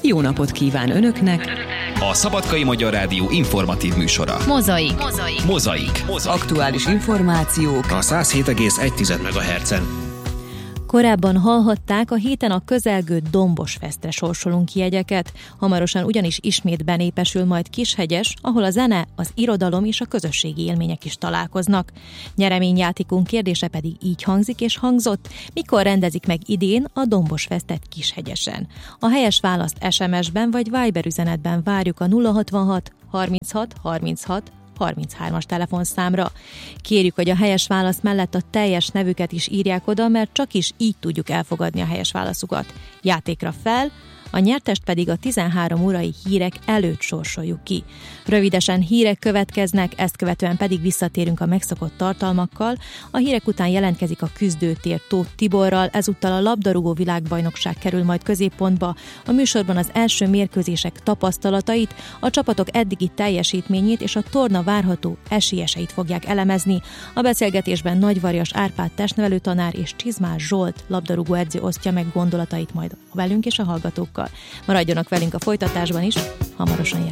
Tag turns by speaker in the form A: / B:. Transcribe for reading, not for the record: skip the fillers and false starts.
A: jó napot kíván Önöknek!
B: A Szabadkai Magyar Rádió informatív műsora. Mozaik.
A: Aktuális információk
C: a 107,1 MHz-en.
D: Korábban hallhatták, a héten a közelgő Dombosfestre sorsolunk jegyeket. Hamarosan ugyanis ismét benépesül majd Kishegyes, ahol a zene, az irodalom és a közösségi élmények is találkoznak. Nyereményjátékunk kérdése pedig így hangzik és hangzott: mikor rendezik meg idén a Dombosfestet Kishegyesen? A helyes választ SMS-ben vagy Viber üzenetben várjuk a 066 36 36 33-as telefonszámra. Kérjük, hogy a helyes válasz mellett a teljes nevüket is írják oda, mert csak is így tudjuk elfogadni a helyes válaszukat. Játékra fel, a nyertest pedig a 13 órai hírek előtt sorsoljuk ki. Rövidesen hírek következnek, ezt követően pedig visszatérünk a megszokott tartalmakkal. A hírek után jelentkezik a küzdőtér Tóth Tiborral, ezúttal a labdarúgó világbajnokság kerül majd középpontba. A műsorban az első mérkőzések tapasztalatait, a csapatok eddigi teljesítményét és a torna várható esélyeseit fogják elemezni. A beszélgetésben Nagyvarjas Árpád testnevelő tanár és Csizmás Zsolt labdarúgó edző osztja meg gondolatait majd velünk és a hallgatókkal. Maradjanak velünk a folytatásban is, hamarosan jelentkezünk.